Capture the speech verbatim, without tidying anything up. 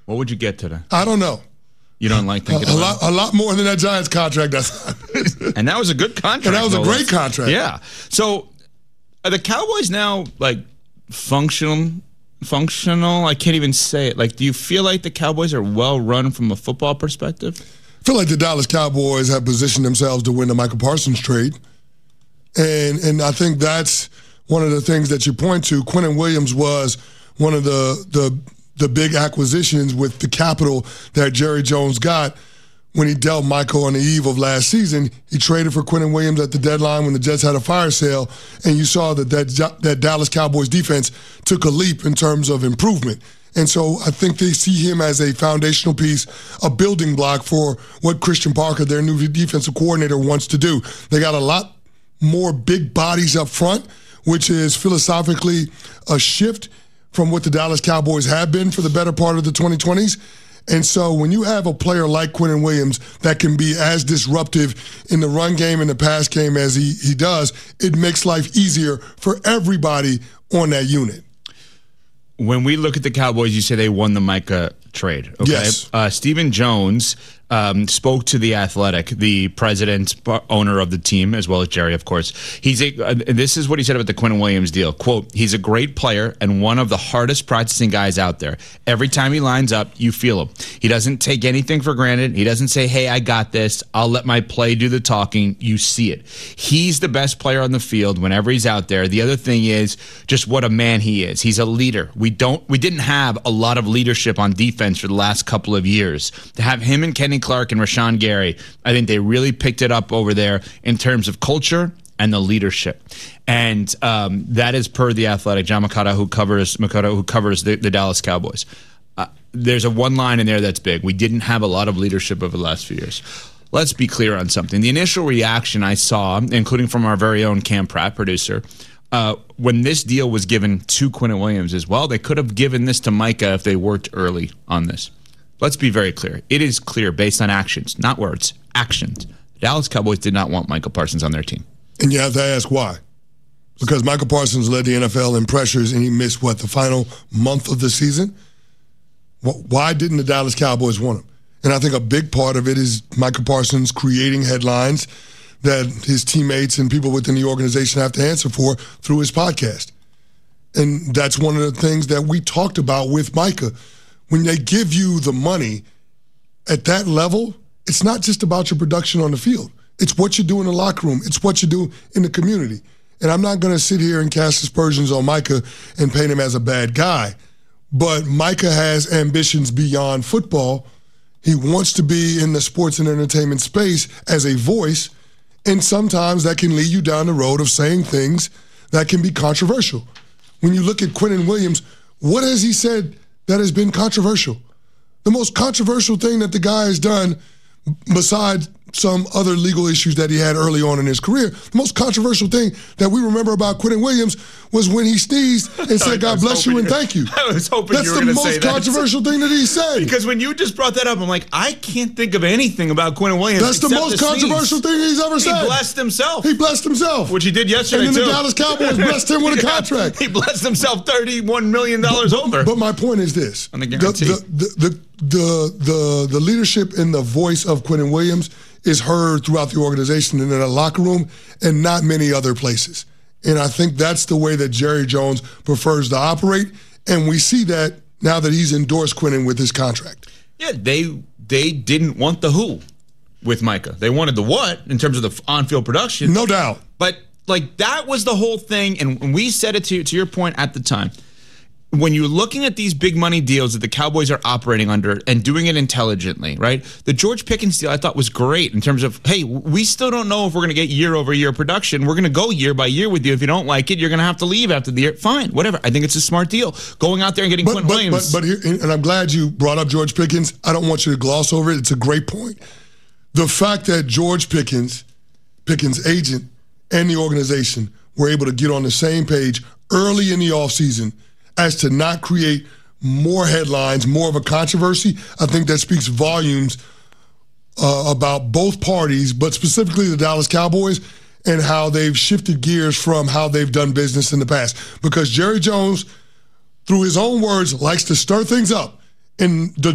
What would you get today? I don't know. You don't like thinking a, a about lot, a lot more than that Giants contract. That's and that was a good contract. And that was a great contract. Yeah. So are the Cowboys now like functional? Functional? I can't even say it. Like, do you feel like the Cowboys are well run from a football perspective? I feel like the Dallas Cowboys have positioned themselves to win the Michael Parsons trade, and and I think that's one of the things that you point to. Quinnen Williams was one of the the. the big acquisitions with the capital that Jerry Jones got when he dealt Michael on the eve of last season. He traded for Quinnen Williams at the deadline when the Jets had a fire sale, and you saw that that, that Dallas Cowboys defense took a leap in terms of improvement. And so I think they see him as a foundational piece, a building block for what Christian Parker, their new defensive coordinator, wants to do. They got a lot more big bodies up front, which is philosophically a shift from what the Dallas Cowboys have been for the better part of the twenty twenties. And so when you have a player like Quinnen Williams that can be as disruptive in the run game and the pass game as he, he does, it makes life easier for everybody on that unit. When we look at the Cowboys, you say they won the Micah trade. Okay? Yes. Uh, Stephen Jones um, spoke to The Athletic, the president, owner of the team, as well as Jerry, of course. He's a, uh, this is what he said about the Quinnen Williams deal. Quote, he's a great player and one of the hardest practicing guys out there. Every time he lines up, you feel him. He doesn't take anything for granted. He doesn't say, hey, I got this. I'll let my play do the talking. You see it. He's the best player on the field whenever he's out there. The other thing is just what a man he is. He's a leader. We don't, we didn't have a lot of leadership on defense for the last couple of years. To have him and Kenny Clark and Rashawn Gary, I think they really picked it up over there in terms of culture and the leadership. And um, that is per The Athletic, John Makata, who covers Makata, who covers the, the Dallas Cowboys. Uh, there's a one line in there that's big. We didn't have a lot of leadership over the last few years. Let's be clear on something. The initial reaction I saw, including from our very own Cam Pratt, producer, uh, when this deal was given to Quinnen Williams as well, they could have given this to Micah if they worked early on this. Let's be very clear. It is clear based on actions, not words, actions. The Dallas Cowboys did not want Michael Parsons on their team. And you have to ask why. Because Michael Parsons led the N F L in pressures and he missed, what, the final month of the season? Why didn't the Dallas Cowboys want him? And I think a big part of it is Michael Parsons creating headlines that his teammates and people within the organization have to answer for through his podcast. And that's one of the things that we talked about with Micah. When they give you the money at that level, it's not just about your production on the field. It's what you do in the locker room. It's what you do in the community. And I'm not going to sit here and cast aspersions on Micah and paint him as a bad guy. But Micah has ambitions beyond football. He wants to be in the sports and entertainment space as a voice. And sometimes that can lead you down the road of saying things that can be controversial. When you look at Quinnen Williams, what has he said that has been controversial? The most controversial thing that the guy has done, besides some other legal issues that he had early on in his career, the most controversial thing that we remember about Quinnen Williams was when he sneezed and said, God bless you and thank you. I was hoping That's you were going to say that. That's the most controversial thing that he said. Because when you just brought that up, I'm like, I can't think of anything about Quinnen Williams. That's the most the controversial thing he's ever said. He blessed himself. He blessed himself. Which he did yesterday, and then too. the Dallas Cowboys blessed him with a contract. He blessed himself thirty-one million dollars but, over. But my point is this. On the guarantee. The, the, the, the, the, the leadership and the voice of Quinnen Williams is heard throughout the organization and in the locker room and not many other places. And I think that's the way that Jerry Jones prefers to operate. And we see that now that he's endorsed Quinnen with his contract. Yeah, they they didn't want the who with Micah. They wanted the what in terms of the on-field production. No doubt. But, like, that was the whole thing. And we said it to, to your point at the time. When you're looking at these big money deals that the Cowboys are operating under and doing it intelligently, right? The George Pickens deal I thought was great in terms of, hey, we still don't know if we're going to get year over year production. We're going to go year by year with you. If you don't like it, you're going to have to leave after the year. Fine, whatever. I think it's a smart deal. Going out there and getting but, Quentin but, Williams. But, but here, and I'm glad you brought up George Pickens. I don't want you to gloss over it. It's a great point. The fact that George Pickens, Pickens' agent, and the organization were able to get on the same page early in the offseason as to not create more headlines, more of a controversy, I think that speaks volumes uh, about both parties, but specifically the Dallas Cowboys and how they've shifted gears from how they've done business in the past. Because Jerry Jones, through his own words, likes to stir things up in the